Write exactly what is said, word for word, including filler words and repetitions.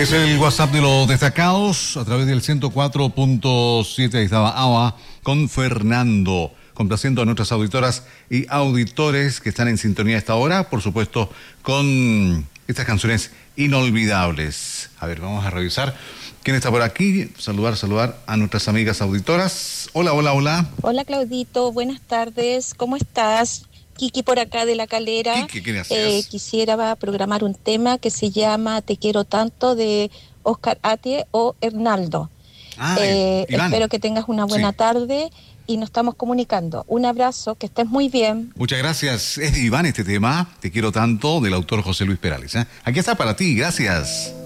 Es el WhatsApp de los destacados a través del ciento cuatro punto siete. Ahí estaba Ava con Fernando, complaciendo a nuestras auditoras y auditores que están en sintonía a esta hora, por supuesto, con estas canciones inolvidables. A ver, vamos a revisar quién está por aquí. Saludar, saludar a nuestras amigas auditoras. Hola, hola, hola. Hola, Claudito, buenas tardes. ¿Cómo estás? Kiki por acá de La Calera. Kiki, ¿qué haces? Eh, quisiera programar un tema que se llama Te quiero tanto, de Oscar Atie o Hernaldo. Ah, eh, Iván. Espero que tengas una buena Sí. tarde y nos estamos comunicando. Un abrazo, que estés muy bien. Muchas gracias. Es de Iván este tema, Te quiero tanto, del autor José Luis Perales, ¿eh? Aquí está para ti, gracias.